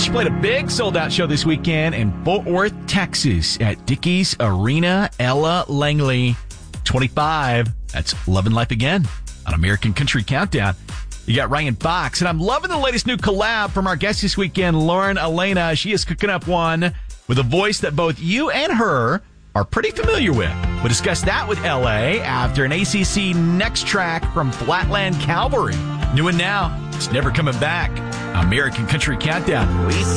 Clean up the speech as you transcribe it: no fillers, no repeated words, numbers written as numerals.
She played a big sold-out show this weekend in Fort Worth, Texas at Dickies Arena. Ella Langley, 25. That's Lovin' Life Again on American Country Countdown. You got Ryan Fox, and I'm loving the latest new collab from our guest this weekend, Lauren Elena. She is cooking up one with a voice that both you and her are pretty familiar with. We'll discuss that with L.A. after an ACC Next track from Flatland Cavalry. New and now, it's Never Coming Back. American Country Countdown. We